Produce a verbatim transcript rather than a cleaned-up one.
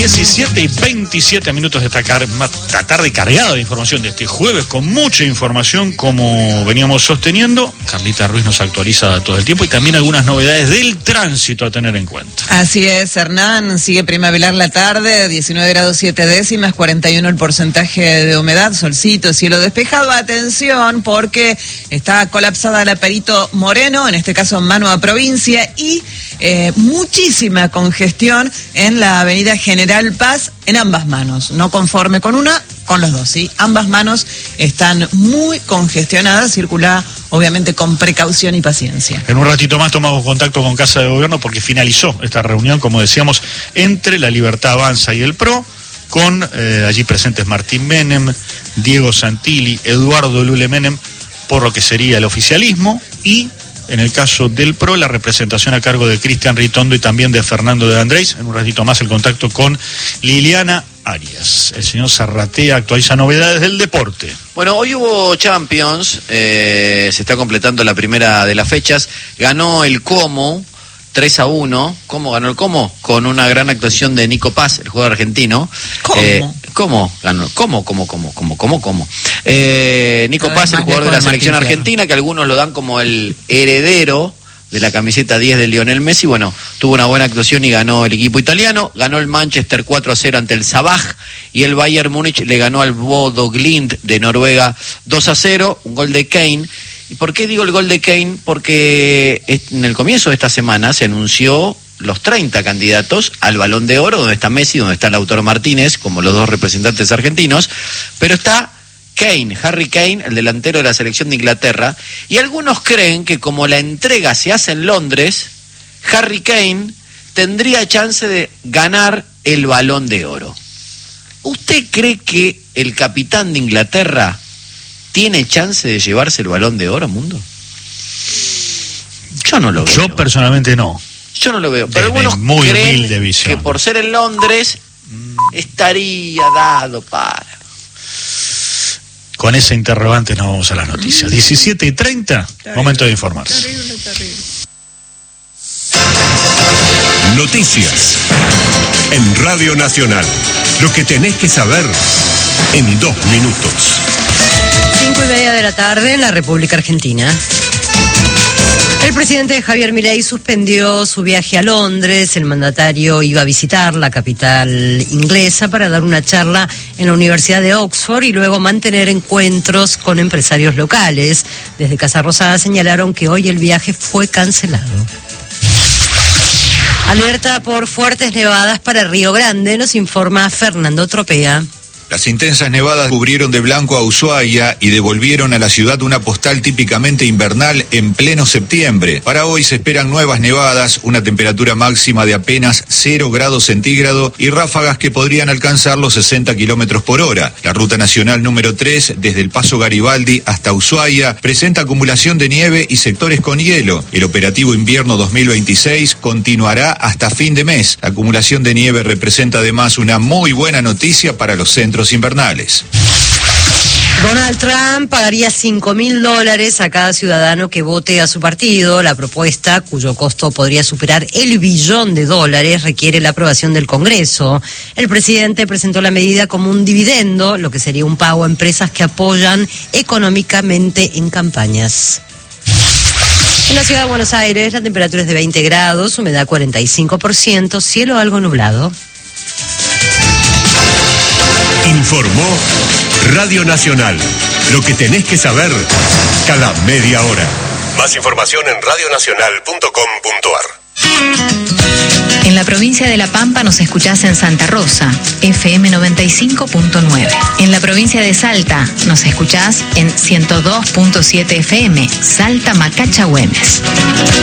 diecisiete y veintisiete minutos de esta, car- esta tarde cargada de información de este jueves, con mucha información como veníamos sosteniendo. Carlita Ruiz nos actualiza todo el tiempo y también algunas novedades del tránsito a tener en cuenta. Así es, Hernán, sigue primaveral la tarde, diecinueve grados siete décimas, cuarenta y uno el porcentaje de humedad, solcito, cielo despejado. Atención, porque está colapsada la Perito Moreno, en este caso Manua Provincia, y eh, muchísima congestión en la avenida General Paz, en ambas manos, no conforme con una, con los dos, ¿sí? Ambas manos están muy congestionadas, circula obviamente con precaución y paciencia. En un ratito más tomamos contacto con Casa de Gobierno porque finalizó esta reunión, como decíamos, entre La Libertad Avanza y el P R O, con eh, allí presentes Martín Menem, Diego Santilli, Eduardo Lule Menem, por lo que sería el oficialismo, y en el caso del P R O, la representación a cargo de Cristian Ritondo y también de Fernando de Andrés. En un ratito más el contacto con Liliana Arias. El señor Zarratea actualiza novedades del deporte. Bueno, hoy hubo Champions, eh, se está completando la primera de las fechas. Ganó el Como tres a uno. ¿Cómo ganó el Como? Con una gran actuación de Nico Paz, el jugador argentino. ¿Cómo? Eh, ¿Cómo ganó? ¿Cómo, cómo, cómo, cómo, cómo, cómo? Eh, Nico Paz, el jugador de la selección argentina, que algunos lo dan como el heredero de la camiseta diez de Lionel Messi. Bueno, tuvo una buena actuación y ganó el equipo italiano. Ganó el Manchester cuatro a cero ante el Sabaj, y el Bayern Múnich le ganó al Bodo Glimt de Noruega dos a cero, un gol de Kane. ¿Y por qué digo el gol de Kane? Porque en el comienzo de esta semana se anunció los treinta candidatos al Balón de Oro, donde está Messi, donde está Lautaro Martínez, como los dos representantes argentinos, pero está Kane, Harry Kane, el delantero de la selección de Inglaterra, y algunos creen que como la entrega se hace en Londres, Harry Kane tendría chance de ganar el Balón de Oro. ¿Usted cree que el capitán de Inglaterra tiene chance de llevarse el Balón de Oro, Mundo? Yo no lo veo. Yo personalmente no. Yo no lo veo, pero Desde algunos muy creen humilde visión, que por ser en Londres estaría dado para... Con ese interrogante nos vamos a las noticias. diecisiete y treinta, momento de informarse. Terrible, terrible. Noticias en Radio Nacional. Lo que tenés que saber en dos minutos. Cinco y media de la tarde en la República Argentina. El presidente Javier Milei suspendió su viaje a Londres. El mandatario iba a visitar la capital inglesa para dar una charla en la Universidad de Oxford y luego mantener encuentros con empresarios locales. Desde Casa Rosada señalaron que hoy el viaje fue cancelado. Alerta por fuertes nevadas para Río Grande, nos informa Fernando Tropea. Las intensas nevadas cubrieron de blanco a Ushuaia y devolvieron a la ciudad una postal típicamente invernal en pleno septiembre. Para hoy se esperan nuevas nevadas, una temperatura máxima de apenas cero grados centígrados y ráfagas que podrían alcanzar los sesenta kilómetros por hora. La ruta nacional número tres, desde el Paso Garibaldi hasta Ushuaia, presenta acumulación de nieve y sectores con hielo. El operativo invierno dos mil veintiséis continuará hasta fin de mes. La acumulación de nieve representa además una muy buena noticia para los centros invernales. Donald Trump pagaría cinco mil dólares a cada ciudadano que vote a su partido. La propuesta, cuyo costo podría superar el billón de dólares, requiere la aprobación del Congreso. El presidente presentó la medida como un dividendo, lo que sería un pago a empresas que apoyan económicamente en campañas. En la ciudad de Buenos Aires la temperatura es de veinte grados, humedad cuarenta y cinco por ciento, cielo algo nublado. Informó Radio Nacional. Lo que tenés que saber cada media hora. Más información en radio nacional punto com punto ar. En la provincia de La Pampa nos escuchás en Santa Rosa, F M noventa y cinco punto nueve. En la provincia de Salta nos escuchás en ciento dos punto siete F M, Salta Macacha Güemes.